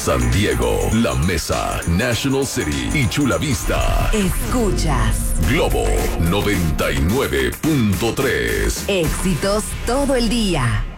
San Diego, La Mesa, National City y Chula Vista. Escuchas Globo 99.3. éxitos todo el día.